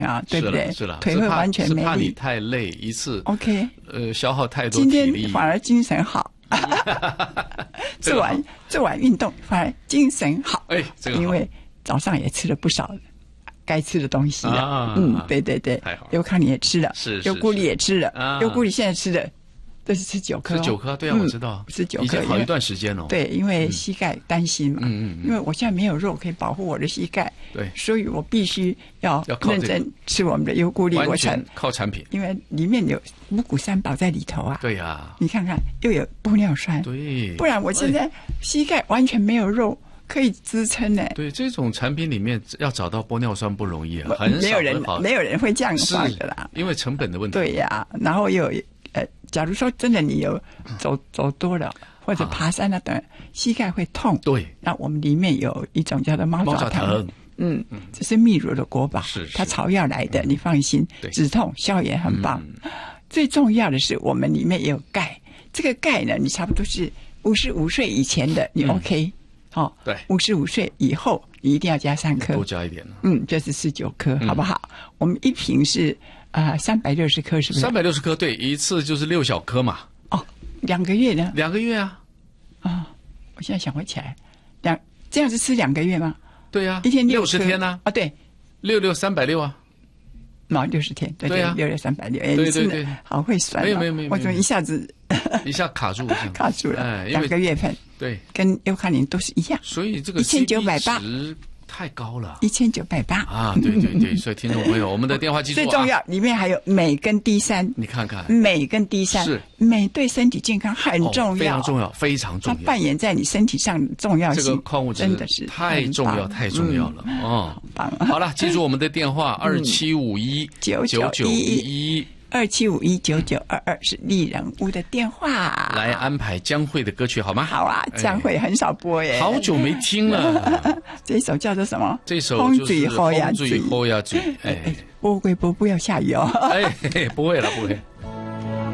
啊，对不对？ 是了， 腿会完全没力。 是怕你太累一次 ，OK， 消耗太多体力， 今天反而精神好。做完运动反而精神好， 这个好， 因为早上也吃了不少该吃的东西啊， 对对对， 太好了， 优康你也吃了， 是优菇里也吃了，优菇里现在吃的都是吃9颗， 吃9颗，对啊，我知道， 吃9颗， 已经好一段时间了。 对，因为膝盖担心嘛，因为我现在没有肉可以保护我的膝盖， 对， 所以我必须要认真吃我们的优菇里， 完全靠产品， 因为里面有五谷三宝在里头啊。 对呀， 你看看又有玻尿酸， 对， 不然我现在膝盖完全没有肉可以支撑呢。 对，这种产品里面要找到玻尿酸不容易啊，很少， 没有人会这样放的啦， 因为成本的问题。 对呀，然后又有假如说真的你有走多了或者爬山啊等，膝盖会痛。 对， 那我们里面有一种叫做猫爪藤，这是秘鲁的国宝，它草药来的，你放心，止痛消炎很棒。最重要的是我们里面也有钙，这个钙呢，你差不多是55岁以前的你 OK， 对 ，55岁以后你一定要加3颗， 多加一点， 就是19颗，好不好？我们一瓶是360颗，是不是 ？360颗，对，一次就是6小颗嘛。 哦，2个月呢？2 个月啊。 我现在想不起来，这样是吃2个月吗？ 对呀， 一天 60天呢？ 啊，对 ，6×6=360啊。 60天，对呀 ，6×6=360。 对对对， 好会算。 没有， 我怎么一下子一下卡住了？2个月份， 对， 跟优康宁都是一样。 所以这个 1980 太高了 ，1980 啊！对对对，所以听众朋友，我们的电话记住最重要，里面还有镁跟 D3， 你看看， 镁跟 D3是镁对身体健康很重要， 非常重要，非常重要， 它扮演在你身体上的重要性。 这个矿物质真的是太重要，太重要了哦！好了，记住我们的电话27519911。 27519922是丽人屋的电话， 来安排江蕙的歌曲好吗？ 好啊，江蕙很少播耶， 好久没听了。 这首叫做什么？ 这首就是风水后呀嘴， 播归播，不要下雨哦。 不会了，不会。